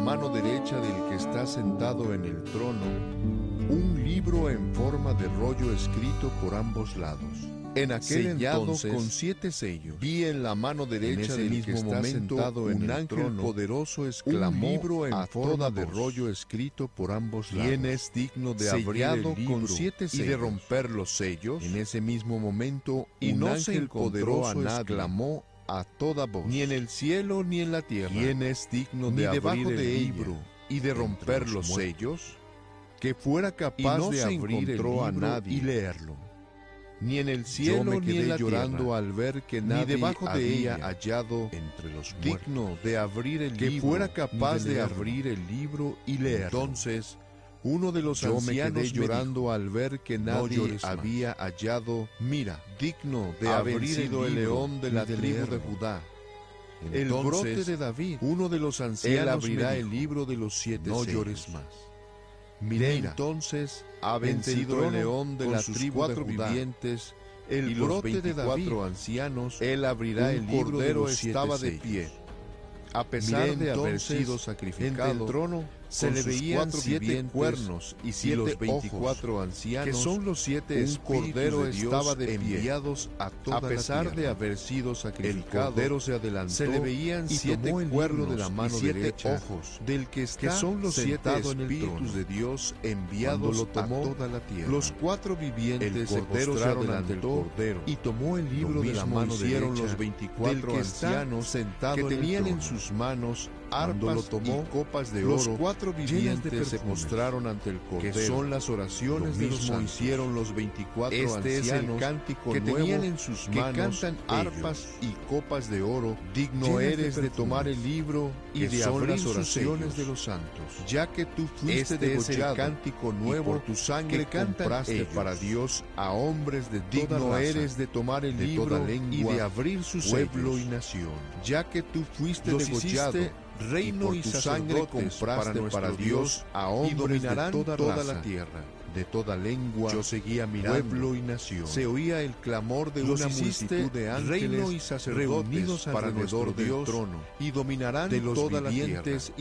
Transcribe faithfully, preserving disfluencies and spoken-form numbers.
mano derecha del que está sentado en el trono un libro en forma de rollo escrito por ambos lados, en aquel sellado entonces, con siete sellos. Vi en la mano derecha del mismo que está momento sentado en un el ángel trono, poderoso exclamó un libro en a forma de rollo escrito por ambos lados. ¿Quién es digno de abrir el libro con siete sellos y de romper los sellos? En ese mismo momento, y un no ángel poderoso exclamó a toda voz, ni en el cielo ni en la tierra, ¿quién es digno de abrir el libro y de romper los sellos? Que fuera capaz no de abrir el libro a nadie y leerlo. Ni en el cielo me quedé ni en la llorando tierra, al ver que nadie ni debajo de había ella hallado entre los digno de abrir el que libro, que fuera capaz de, de abrir el libro y leerlo. Entonces uno de los Yo ancianos me quedé llorando me dijo, al ver que nadie no había hallado, mira, digno de haber sido el león de la de tribu leerlo. de Judá, Entonces, el brote de David. Uno de los ancianos él abrirá dijo, el libro de los siete no sellos. llores más. Mira, entonces ha vencido el león de la tribu de Judá, vivientes, el y los veinticuatro ancianos, él abrirá el libro de los siete estaba de pie. A pesar Miré de haber sido sacrificado, en el trono se le veían siete cuernos y siete y los veinticuatro ojos, ancianos, que son los siete un cordero de Dios estaba de enviados a toda a pesar la de haber sido sacrificado, el cordero se adelantó, se le veían siete cuernos de la mano y siete derecha, ojos del que está que son los siete espíritus de Dios enviados lo tomó, a toda la tierra. Los cuatro vivientes el se postraron ante el cordero y tomó el libro de la mano derecha los veinticuatro ancianos sentados que tenían en sus manos arpas lo tomó, y copas de los oro. Cuatro vivientes se postraron ante el cordero, que son las oraciones lo mismo de los hicieron los veinticuatro este ancianos es el cántico que nuevo, tenían en sus manos que cantan arpas y copas de oro. Digno eres de, de tomar el libro y de abrir las oraciones de los santos, ya que tú fuiste este degollado, es el cántico nuevo, y por tu sangre que compraste ellos. Para Dios a hombres de toda Digno raza, eres de tomar el de libro toda lengua, y de abrir su pueblo sellos. Y nación, ya que tú fuiste los degollado, reino y, y tu sangre compraste para, para Dios a hombres de toda, toda raza, la tierra, de toda lengua. Yo seguía mirando, pueblo y nación. Se oía el clamor de los una multitud de ángeles reino y sacerdotes reunidos para alrededor del trono y dominarán de los toda vivientes la tierra.